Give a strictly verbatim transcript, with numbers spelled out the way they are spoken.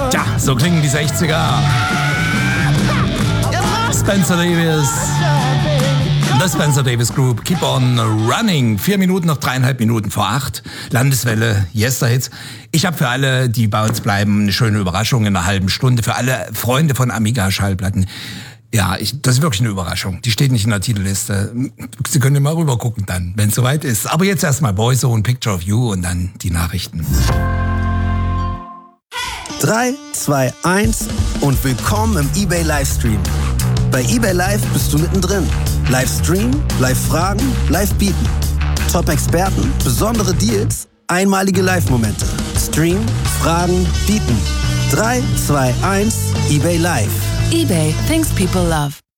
Tja, so klingen die sechziger. Spencer Davis. The Spencer Davis Group. Keep on running. Vier Minuten, noch dreieinhalb Minuten vor acht. Landeswelle, Yesterhits. Ich habe für alle, die bei uns bleiben, eine schöne Überraschung in einer halben Stunde. Für alle Freunde von Amiga-Schallplatten. Ja, ich, das ist wirklich eine Überraschung. Die steht nicht in der Titelliste. Sie können ja mal rüber gucken dann, wenn es soweit ist. Aber jetzt erstmal Boyzone, Picture of You und dann die Nachrichten. drei, zwei, eins und willkommen im eBay Livestream. Bei eBay Live bist du mittendrin. Livestream, Live-Fragen, Live-Bieten. Top-Experten, besondere Deals, einmalige Live-Momente. Stream, Fragen, Bieten. drei, zwei, eins, eBay Live. eBay, things people love.